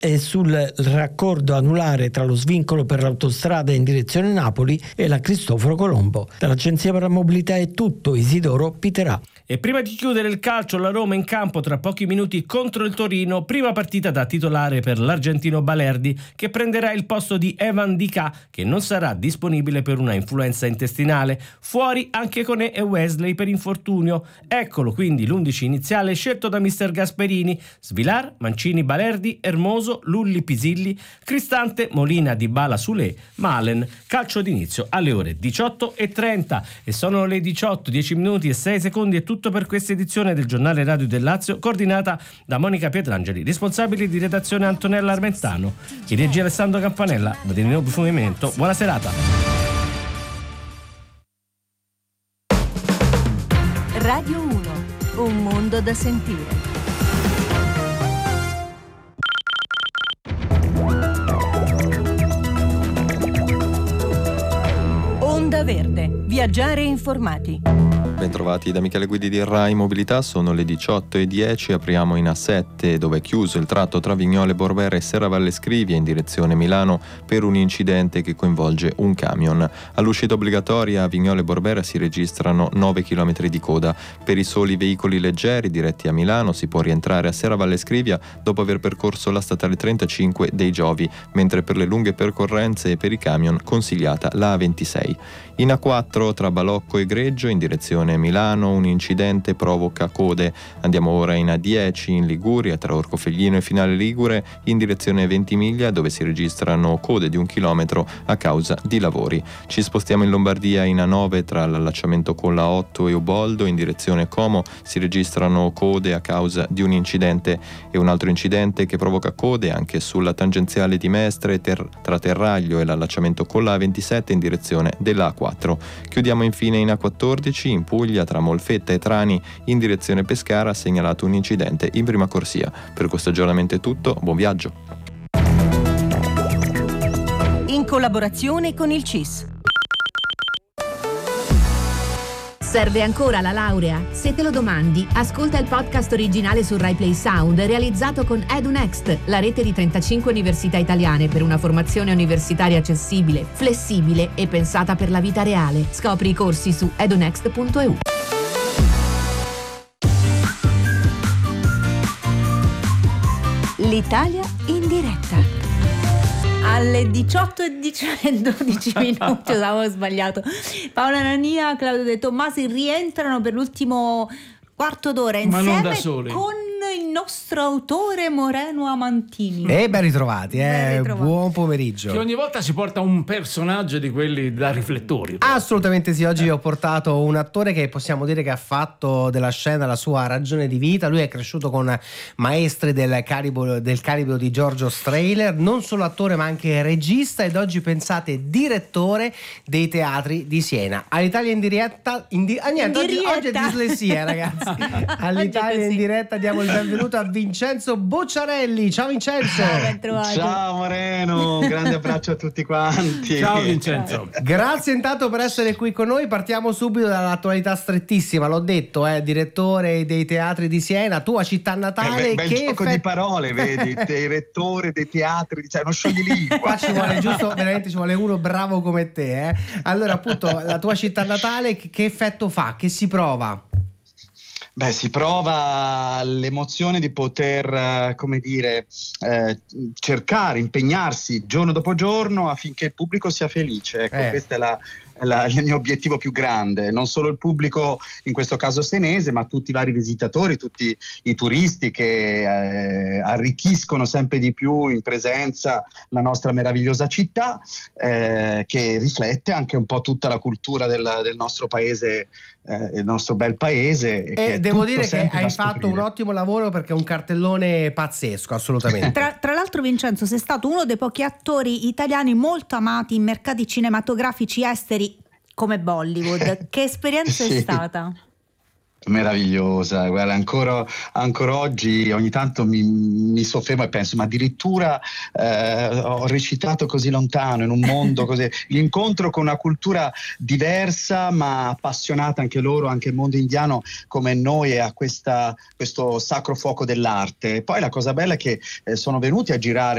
e sul raccordo anulare tra lo svincolo per l'autostrada in direzione Napoli e la Cristoforo Colombo. Dall'Agenzia per la Mobilità è tutto. Isidoro Piterà. E prima di chiudere il calcio, la Roma in campo tra pochi minuti contro il Torino, prima partita da titolare per l'argentino Balerdi, che prenderà il posto di Evan Dika, che non sarà disponibile per una influenza intestinale. Fuori anche Koné e Wesley per infortunio. Eccolo quindi l'11 iniziale scelto da mister Gasperini: Svilar, Mancini, Balerdi, Hermoso, Lulli, Pisilli, Cristante, Molina, Dybala, Soulé, Malen. Calcio d'inizio alle ore 18:30 e sono le 18, 10 minuti e 6 secondi. È tutto per questa edizione del Giornale Radio del Lazio, coordinata da Monica Pietrangeli, responsabili di redazione Antonella Armentano, in regia Alessandro Campanella, Madelino Bufumimento. Buona serata. Radio 1, un mondo da sentire. Onda Verde, viaggiare informati. Bentrovati da Michele Guidi di Rai Mobilità, sono le 18:10, apriamo in A7 dove è chiuso il tratto tra Vignole Borbera e Serravalle Scrivia in direzione Milano per un incidente che coinvolge un camion. All'uscita obbligatoria a Vignole Borbera si registrano 9 km di coda. Per i soli veicoli leggeri diretti a Milano si può rientrare a Serravalle Scrivia dopo aver percorso la statale 35 dei Giovi, mentre per le lunghe percorrenze e per i camion consigliata la A26. In A4 tra Balocco e Greggio in direzione Milano un incidente provoca code. Andiamo ora in A10 in Liguria tra Orcofelino e Finale Ligure in direzione Ventimiglia, dove si registrano code di 1 chilometro a causa di lavori. Ci spostiamo in Lombardia in A9 tra l'allacciamento con la 8 e Uboldo in direzione Como, si registrano code a causa di un incidente, e un altro incidente che provoca code anche sulla tangenziale di Mestre tra Terraglio e l'allacciamento con la 27 in direzione dell'A4. Chiudiamo infine in A14 in Puglia tra Molfetta e Trani in direzione Pescara, segnalato un incidente in prima corsia. Per questo aggiornamento è tutto, buon viaggio. In collaborazione con il CIS. Serve ancora la laurea? Se te lo domandi, ascolta il podcast originale su Rai Play Sound realizzato con EduNext, la rete di 35 università italiane per una formazione universitaria accessibile, flessibile e pensata per la vita reale. Scopri i corsi su edunext.eu. L'Italia in diretta. Alle 18:12 minuti, avevo sbagliato. Paola Nania, Claudio De Tommasi rientrano per l'ultimo quarto d'ora insieme, ma non da soli, con il nostro autore Moreno Amantini. Ben ritrovati, buon pomeriggio. Che ogni volta si porta un personaggio di quelli da riflettori. Assolutamente sì, oggi ho portato un attore che possiamo dire che ha fatto della scena la sua ragione di vita. Lui è cresciuto con maestri del calibro di Giorgio Strehler, non solo attore ma anche regista, ed oggi pensate direttore dei teatri di Siena. All'Italia in diretta, oggi è dislessia, ragazzi. All'Italia in diretta diamo il benvenuto a Vincenzo Bocciarelli. Ciao Vincenzo. Ciao Moreno, un grande abbraccio a tutti quanti. Ciao Vincenzo. Grazie intanto per essere qui con noi. Partiamo subito dall'attualità strettissima, l'ho detto, direttore dei teatri di Siena, tua città natale. Bel gioco di parole, vedi, direttore dei teatri, cioè uno scioglilingua. Qua ci vuole giusto, veramente ci vuole uno bravo come te, Allora, appunto, la tua città natale che effetto fa? Che si prova? Si prova l'emozione di poter, cercare, impegnarsi giorno dopo giorno affinché il pubblico sia felice. Ecco, questo è il mio obiettivo più grande, non solo il pubblico, in questo caso senese, ma tutti i vari visitatori, tutti i turisti che arricchiscono sempre di più in presenza la nostra meravigliosa città, che riflette anche un po' tutta la cultura del nostro paese, il nostro bel paese. E devo dire che hai fatto un ottimo lavoro, perché è un cartellone pazzesco, assolutamente. Tra l'altro, Vincenzo, sei stato uno dei pochi attori italiani molto amati in mercati cinematografici esteri come Bollywood. Che esperienza è stata? Meravigliosa, guarda, ancora oggi ogni tanto mi soffermo e penso, ma addirittura ho recitato così lontano, in un mondo così, l'incontro con una cultura diversa ma appassionata anche loro, anche il mondo indiano come noi, e a questo sacro fuoco dell'arte. E poi la cosa bella è che sono venuti a girare